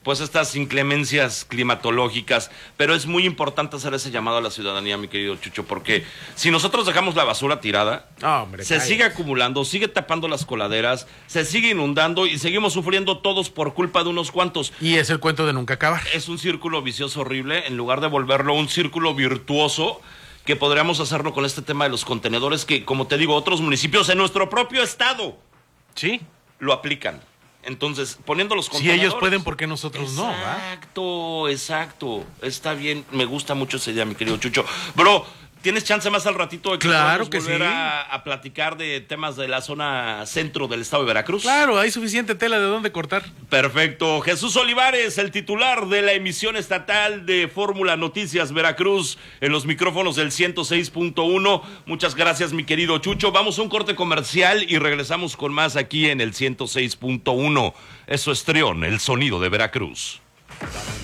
pues estas inclemencias climatológicas, pero es muy importante hacer ese llamado a la ciudadanía, mi querido Chucho, porque si nosotros dejamos la basura tirada, se sigue acumulando, sigue tapando las coladeras, se sigue inundando y seguimos sufriendo todos por culpa de unos cuantos. Y es el cuento de nunca acabar. Es un círculo vicioso horrible, en lugar de volverlo un círculo virtuoso, que podríamos hacerlo con este tema de los contenedores, que, como te digo, otros municipios en nuestro propio estado sí lo aplican. Entonces, poniendo los contenedores... Si ellos pueden, ¿por qué nosotros no? Exacto. Está bien. Me gusta mucho esa idea, mi querido Chucho. Bro, ¿tienes chance más al ratito de que claro que volver sí. a platicar de temas de la zona centro del estado de Veracruz? Claro, hay suficiente tela de dónde cortar. Perfecto. Jesús Olivares, el titular de la emisión estatal de Fórmula Noticias Veracruz, en los micrófonos del 106.1. Muchas gracias, mi querido Chucho. Vamos a un corte comercial y regresamos con más aquí en el 106.1. Eso es Trión, el sonido de Veracruz.